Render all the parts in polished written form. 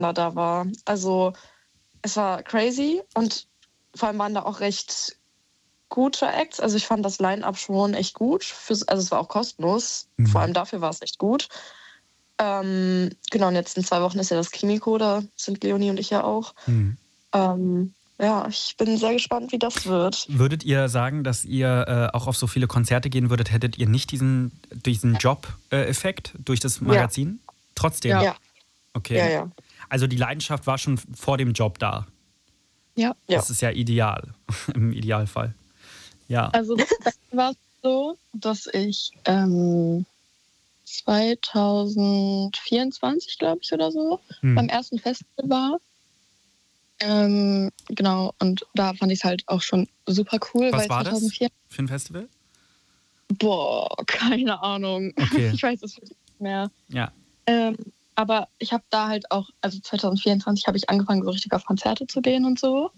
da war. Also es war crazy und vor allem waren da auch recht gute Acts. Also ich fand das Line-Up schon echt gut. Also es war auch kostenlos. Vor allem dafür war es echt gut. Genau, und jetzt in 2 Wochen ist ja das Kimiko, da sind Leonie und ich ja auch. Ja, ich bin sehr gespannt, wie das wird. Würdet ihr sagen, dass ihr auch auf so viele Konzerte gehen würdet, hättet ihr nicht diesen Job-Effekt durch das Magazin? Ja. Trotzdem? Ja. Okay. Ja. Also die Leidenschaft war schon vor dem Job da? Ja. Das ist ja ideal, im Idealfall. Ja. Also das war so, dass ich 2024, glaube ich, oder so, beim ersten Festival war. Genau, und da fand ich es halt auch schon super cool. Was weil war 2004 das für ein Festival? Boah, keine Ahnung. Okay. Ich weiß es nicht mehr. Ja. Aber ich habe da halt auch, also 2024 habe ich angefangen, so richtig auf Konzerte zu gehen und so.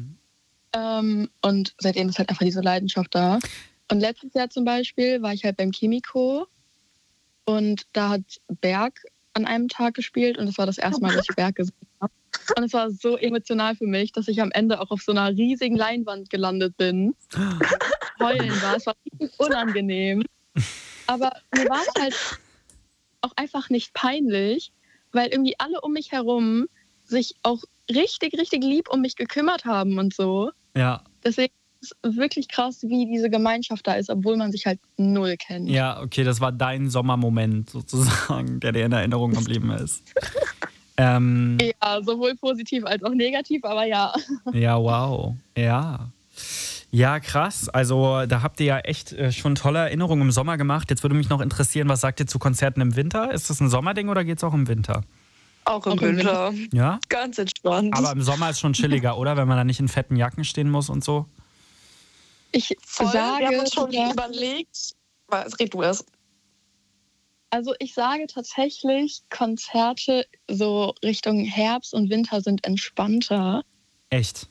Und seitdem ist halt einfach diese Leidenschaft da. Und letztes Jahr zum Beispiel war ich halt beim Kimiko und da hat Berg an einem Tag gespielt und das war das erste Mal, dass ich Berg gesehen habe. Und es war so emotional für mich, dass ich am Ende auch auf so einer riesigen Leinwand gelandet bin. Heulen war, es war richtig unangenehm. Aber mir war es halt auch einfach nicht peinlich, weil irgendwie alle um mich herum sich auch richtig, richtig lieb um mich gekümmert haben und so. Ja. Deswegen ist es wirklich krass, wie diese Gemeinschaft da ist, obwohl man sich halt null kennt. Ja, okay, das war dein Sommermoment sozusagen, der dir in Erinnerung geblieben ist. Ja, sowohl positiv als auch negativ, aber ja. Ja, wow. Ja. Ja, krass. Also da habt ihr ja echt schon tolle Erinnerungen im Sommer gemacht. Jetzt würde mich noch interessieren, was sagt ihr zu Konzerten im Winter? Ist das ein Sommerding oder geht es auch im Winter? Auch im Winter. Ja? Ganz entspannt. Aber im Sommer ist schon chilliger, oder? Wenn man da nicht in fetten Jacken stehen muss und so. Wir haben uns schon überlegt. Red du erst. Also ich sage tatsächlich, Konzerte so Richtung Herbst und Winter sind entspannter. Echt?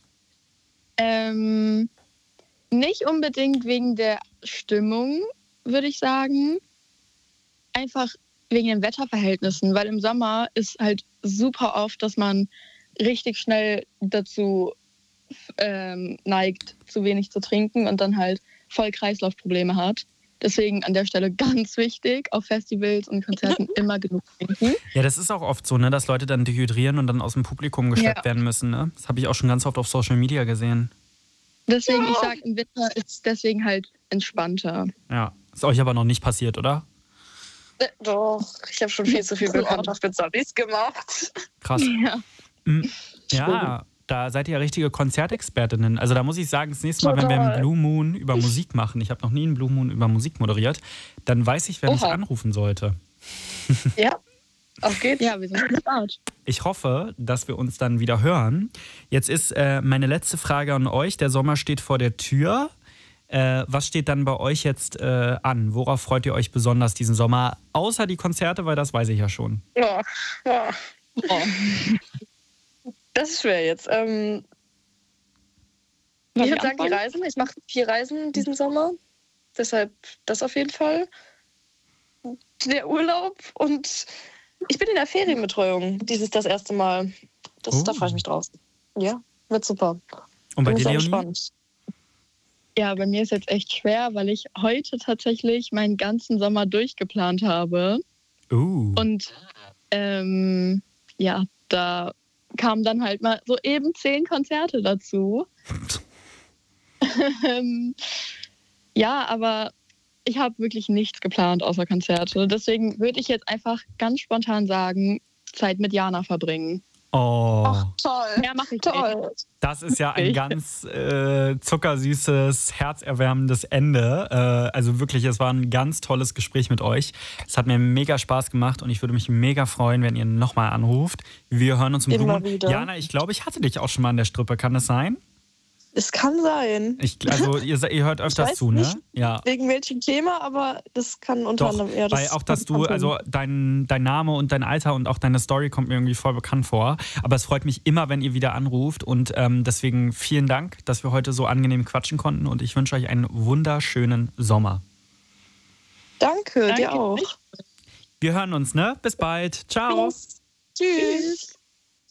Nicht unbedingt wegen der Stimmung, würde ich sagen. Einfach wegen den Wetterverhältnissen, weil im Sommer ist halt super oft, dass man richtig schnell dazu neigt, zu wenig zu trinken und dann halt voll Kreislaufprobleme hat. Deswegen an der Stelle ganz wichtig, auf Festivals und Konzerten immer genug trinken. Ja, das ist auch oft so, ne, dass Leute dann dehydrieren und dann aus dem Publikum geschleppt werden müssen. Ne? Das habe ich auch schon ganz oft auf Social Media gesehen. Deswegen, ich sage, im Winter ist es deswegen halt entspannter. Ja, ist euch aber noch nicht passiert, oder? Doch, ich habe schon viel zu viel Bekanntschaft mit Salis gemacht. Krass. Ja, da seid ihr ja richtige Konzertexpertinnen. Also da muss ich sagen, das nächste Mal, wenn wir einen Blue Moon über Musik machen, ich habe noch nie einen Blue Moon über Musik moderiert, dann weiß ich, wer mich anrufen sollte. Ja, auf geht's. Ja, wir sind gespannt. Ich hoffe, dass wir uns dann wieder hören. Jetzt ist meine letzte Frage an euch. Der Sommer steht vor der Tür. Was steht dann bei euch jetzt an? Worauf freut ihr euch besonders diesen Sommer? Außer die Konzerte, weil das weiß ich ja schon. Ja. Das ist schwer jetzt. Ich würde sagen, die Reisen. Ich mache 4 Reisen diesen Sommer. Deshalb das auf jeden Fall. Der Urlaub und ich bin in der Ferienbetreuung. Das erste Mal. Da freue ich mich drauf. Ja, wird super. Und bei dir, Leonie? Ja, bei mir ist jetzt echt schwer, weil ich heute tatsächlich meinen ganzen Sommer durchgeplant habe. Und ja, da kamen dann halt mal so eben 10 Konzerte dazu. Ja, aber ich habe wirklich nichts geplant außer Konzerte. Deswegen würde ich jetzt einfach ganz spontan sagen, Zeit mit Jana verbringen. Oh. Ach, toll. Mehr mache ich toll. nicht. Das ist ja ein ganz zuckersüßes, herzerwärmendes Ende. Also wirklich, es war ein ganz tolles Gespräch mit euch. Es hat mir mega Spaß gemacht und ich würde mich mega freuen, wenn ihr nochmal anruft. Wir hören uns im Blue Moon. Jana, ich glaube, ich hatte dich auch schon mal an der Strippe. Kann das sein? Es kann sein. Also ihr hört öfters zu, ne? Nicht wegen welchem Thema, aber das kann unter anderem eher das. Weil auch, dass du, also dein Name und dein Alter und auch deine Story kommt mir irgendwie voll bekannt vor. Aber es freut mich immer, wenn ihr wieder anruft. Und deswegen vielen Dank, dass wir heute so angenehm quatschen konnten. Und ich wünsche euch einen wunderschönen Sommer. Danke dir auch. Wir hören uns, ne? Bis bald. Ciao. Tschüss.